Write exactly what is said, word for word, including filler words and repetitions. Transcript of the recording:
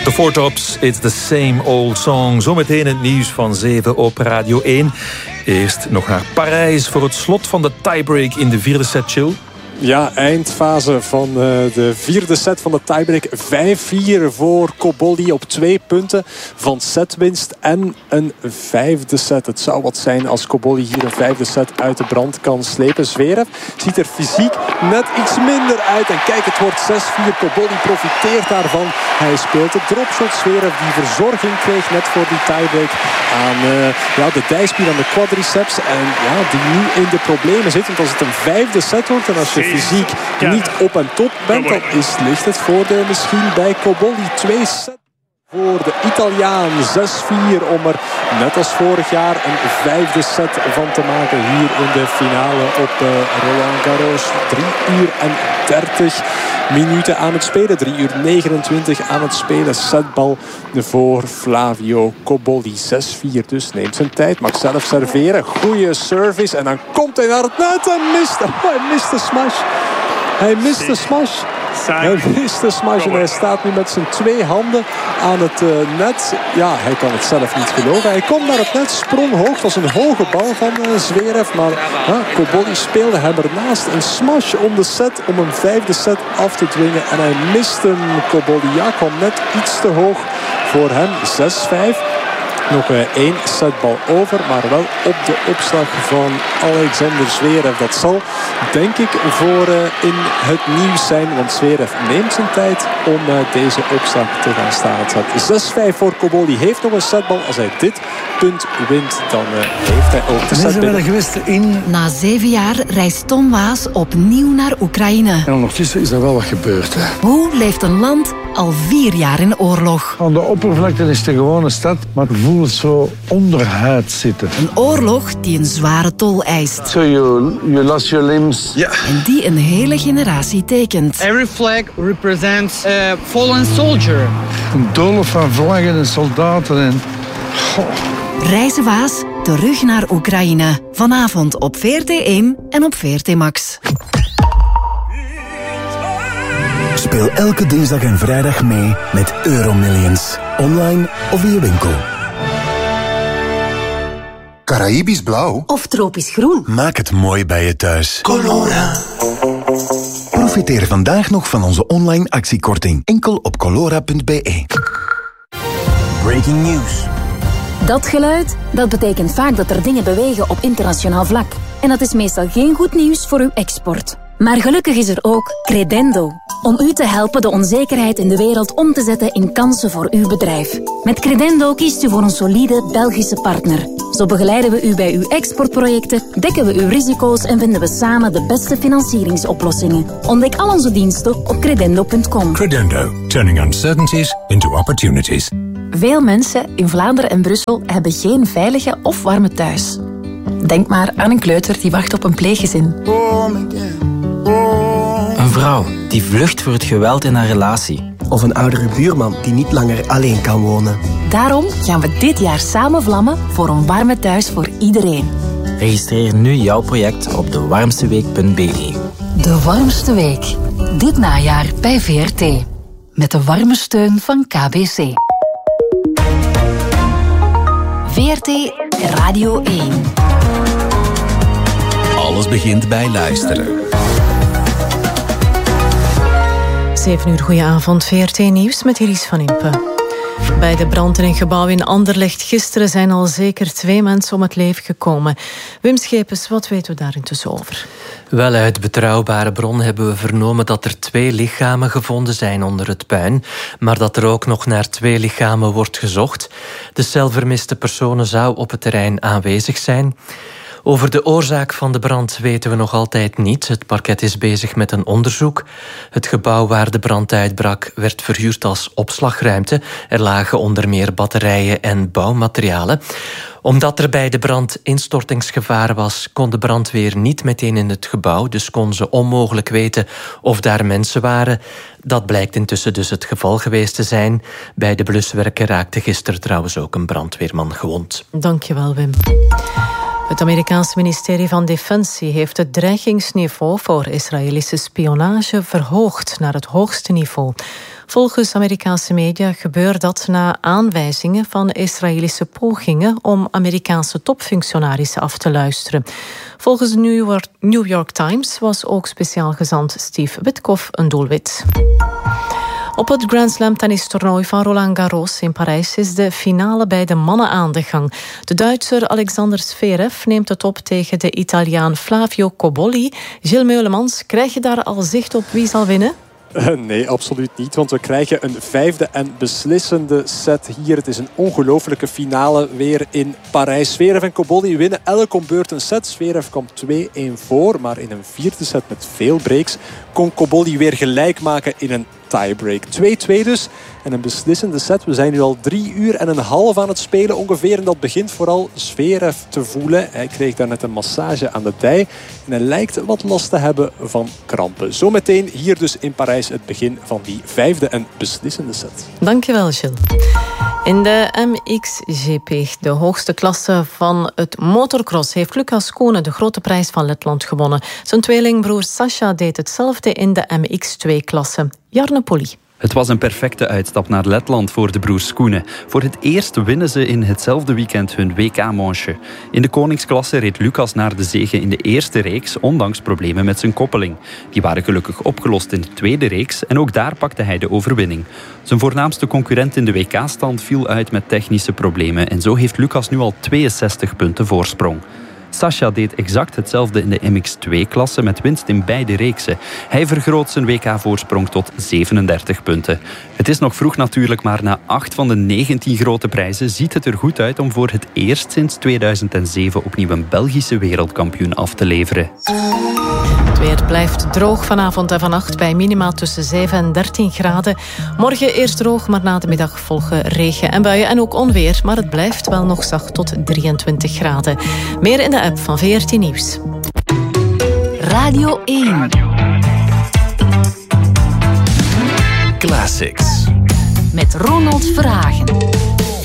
The Four Tops, it's the same old song. Zometeen het nieuws van zeven op Radio één. Eerst nog naar Parijs voor het slot van de tiebreak in de vierde set, Chill. Ja, eindfase van uh, de vierde set van de tiebreak. vijf vier voor Cobolli op twee punten van setwinst en een vijfde set. Het zou wat zijn als Cobolli hier een vijfde set uit de brand kan slepen. Zverev ziet er fysiek net iets minder uit. En kijk, het wordt zes vier. Cobolli profiteert daarvan. Hij speelt het dropshot. Zverev die verzorging kreeg net voor die tiebreak aan uh, ja, de dijspier, aan de quadriceps. En ja, die nu in de problemen zit. Want als het een vijfde set wordt en als je fysiek niet op en top bent, dan is, ligt het voordeel misschien bij Cobolli. Twee sets voor de Italiaan. zes vier om er net als vorig jaar een vijfde set van te maken hier in de finale op uh, Roland Garros. drie uur en dertig minuten aan het spelen. drie uur negenentwintig aan het spelen. Setbal voor Flavio Cobolli. zes vier dus, neemt zijn tijd. Mag zelf serveren. Goeie service. En dan komt hij naar het net en mist. Oh, hij mist de smash. Hij mist de smash. Hij mist de smash en hij staat nu met zijn twee handen aan het uh, net. Ja, hij kan het zelf niet geloven. Hij komt naar het net, sprong hoog. Het was een hoge bal van uh, Zverev. Maar uh, Cobolli speelde hem ernaast. Een smash om de set, om een vijfde set af te dwingen. En hij mist hem. Cobolli ja, kwam net iets te hoog voor hem. zes vijf. Nog één setbal over, maar wel op de opslag van Alexander Zverev. Dat zal, denk ik, voor uh, in het nieuws zijn. Want Zverev neemt zijn tijd om uh, deze opslag te gaan staan. zes vijf voor Cobolli. Heeft nog een setbal. Als hij dit punt wint, dan uh, heeft hij ook de set binnen. In... Na zeven jaar reist Tom Waas opnieuw naar Oekraïne. En ondertussen is er wel wat gebeurd. Hè. Hoe leeft een land al vier jaar in oorlog? Aan de oppervlakte is het een gewone stad, maar het voelt zo onderhuid zitten. Een oorlog die een zware tol eist. So you, you lost your limbs. Ja. En die een hele generatie tekent. Every flag represents a fallen soldier. Een doolhof van vlaggen en soldaten en... Oh. Reizen Waas terug naar Oekraïne. Vanavond op V R T één en op V R T Max. Speel elke dinsdag en vrijdag mee met Euromillions. Online of in je winkel. Caraïbisch blauw? Of tropisch groen? Maak het mooi bij je thuis. Colora. Profiteer vandaag nog van onze online actiekorting. Enkel op colora punt b e. Breaking news. Dat geluid, dat betekent vaak dat er dingen bewegen op internationaal vlak. En dat is meestal geen goed nieuws voor uw export. Maar gelukkig is er ook Credendo. Om u te helpen de onzekerheid in de wereld om te zetten in kansen voor uw bedrijf. Met Credendo kiest u voor een solide Belgische partner. Zo begeleiden we u bij uw exportprojecten, dekken we uw risico's en vinden we samen de beste financieringsoplossingen. Ontdek al onze diensten op credendo punt com. Credendo, turning uncertainties into opportunities. Veel mensen in Vlaanderen en Brussel hebben geen veilige of warme thuis. Denk maar aan een kleuter die wacht op een pleeggezin. Een vrouw die vlucht voor het geweld in haar relatie. Of een oudere buurman die niet langer alleen kan wonen. Daarom gaan we dit jaar samen vlammen voor een warme thuis voor iedereen. Registreer nu jouw project op de warmste week punt b e. De Warmste Week. Dit najaar bij V R T. Met de warme steun van K B C. V R T Radio één. Alles begint bij luisteren. zeven uur, goedenavond, V R T Nieuws met Iris van Impe. Bij de brand in een gebouw in Anderlecht gisteren zijn al zeker twee mensen om het leven gekomen. Wim Schepens, wat weten we daar intussen over? Wel, uit betrouwbare bron hebben we vernomen dat er twee lichamen gevonden zijn onder het puin, maar dat er ook nog naar twee lichamen wordt gezocht. De cel vermiste personen zou op het terrein aanwezig zijn. Over de oorzaak van de brand weten we nog altijd niet. Het parket is bezig met een onderzoek. Het gebouw waar de brand uitbrak werd verhuurd als opslagruimte. Er lagen onder meer batterijen en bouwmaterialen. Omdat er bij de brand instortingsgevaar was, kon de brandweer niet meteen in het gebouw, dus kon ze onmogelijk weten of daar mensen waren. Dat blijkt intussen dus het geval geweest te zijn. Bij de bluswerken raakte gisteren trouwens ook een brandweerman gewond. Dankjewel, Wim. Het Amerikaanse ministerie van Defensie heeft het dreigingsniveau voor Israëlische spionage verhoogd naar het hoogste niveau. Volgens Amerikaanse media gebeurt dat na aanwijzingen van Israëlische pogingen om Amerikaanse topfunctionarissen af te luisteren. Volgens de New York, New York Times was ook speciaal gezant Steve Witkoff een doelwit. Op het Grand Slam tennistoernooi van Roland Garros in Parijs is de finale bij de mannen aan de gang. De Duitser Alexander Zverev neemt het op tegen de Italiaan Flavio Cobolli. Gilles Meulemans, krijg je daar al zicht op wie zal winnen? Uh, nee, absoluut niet, want we krijgen een vijfde en beslissende set hier. Het is een ongelofelijke finale weer in Parijs. Zverev en Cobolli winnen elk om beurt een set. Zverev kwam twee-een voor, maar in een vierde set met veel breaks kon Cobolli weer gelijk maken in een tiebreak. twee-twee dus en een beslissende set. We zijn nu al drie uur en een half aan het spelen ongeveer. En dat begint vooral Zverev te voelen. Hij kreeg daar net een massage aan de dij. En hij lijkt wat last te hebben van krampen. Zometeen hier dus in Parijs het begin van die vijfde en beslissende set. Dankjewel, Gilles. In de M X G P, de hoogste klasse van het motocross, heeft Lucas Koenen de grote prijs van Letland gewonnen. Zijn tweelingbroer Sascha deed hetzelfde in de M X twee klasse. Jarne Polly. Het was een perfecte uitstap naar Letland voor de broers Koenen. Voor het eerst winnen ze in hetzelfde weekend hun W K-manche. In de koningsklasse reed Lucas naar de zege in de eerste reeks, ondanks problemen met zijn koppeling. Die waren gelukkig opgelost in de tweede reeks en ook daar pakte hij de overwinning. Zijn voornaamste concurrent in de W K-stand viel uit met technische problemen en zo heeft Lucas nu al tweeënzestig punten voorsprong. Sascha deed exact hetzelfde in de M X twee klasse met winst in beide reeksen. Hij vergroot zijn W K-voorsprong tot zevenendertig punten. Het is nog vroeg natuurlijk, maar na acht van de negentien grote prijzen ziet het er goed uit om voor het eerst sinds tweeduizend zeven opnieuw een Belgische wereldkampioen af te leveren. Het weer blijft droog vanavond en vannacht bij minima tussen zeven en dertien graden. Morgen eerst droog, maar na de middag volgen regen en buien en ook onweer. Maar het blijft wel nog zacht tot drieëntwintig graden. Meer in de app van V R T Nieuws. Radio één. Classics. Met Ronald Verhagen.